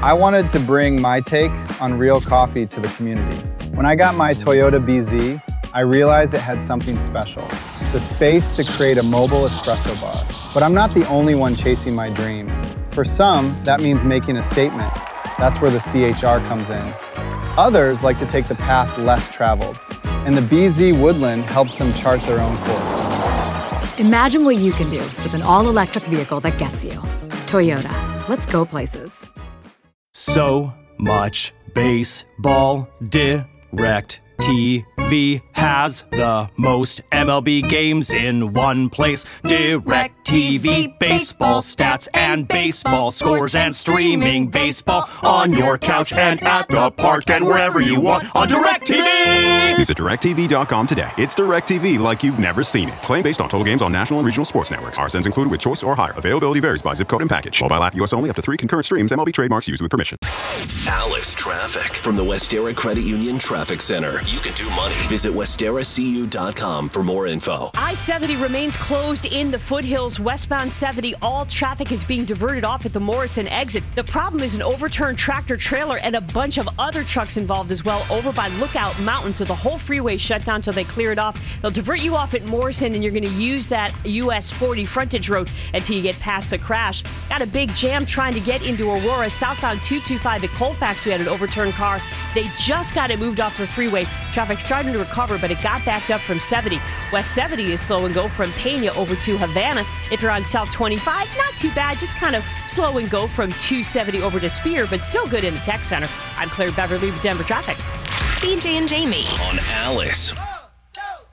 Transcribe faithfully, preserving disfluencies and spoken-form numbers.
I wanted to bring my take on real coffee to the community. When I got my Toyota B Z, I realized it had something special, the space to create a mobile espresso bar. But I'm not the only one chasing my dream. For some, that means making a statement. That's where the C H R comes in. Others like to take the path less traveled, and the B Z Woodland helps them chart their own course. Imagine what you can do with an all-electric vehicle that gets you. Toyota, let's go places. So much baseball. Direct T V has the most M L B games in one place. Direct T V, baseball stats and baseball scores and streaming baseball on your couch and at the park and wherever you want on Direct T V. Visit direct T V dot com today. It's Direct T V like you've never seen it. Claim based on total games on national and regional sports networks. R S Ns included with choice or higher. Availability varies by zip code and package. Mobile app U S only, up to three concurrent streams. M L B trademarks used with permission. Alice Traffic from the Westera Credit Union Traffic Center. You can do money. Visit westera c u dot com for more info. I seventy remains closed in the foothills. Westbound seventy, all traffic is being diverted off at the Morrison exit. The problem is an overturned tractor trailer and a bunch of other trucks involved as well over by Lookout Mountain. So the whole freeway shut down until they clear it off. They'll divert you off at Morrison and you're going to use that U S forty frontage road until you get past the crash. Got a big jam trying to get into Aurora. Southbound two twenty-five at Colfax, we had an overturned car. They just got it moved off the freeway. Traffic starting to recover, but it got backed up from seventy. West seventy is slow and go from Pena over to Havana. If you're on South twenty-five, not too bad, just kind of slow and go from two seventy over to Spear, but still good in the tech center. I'm Claire Beverly with Denver Traffic. B J and Jamie on Alice.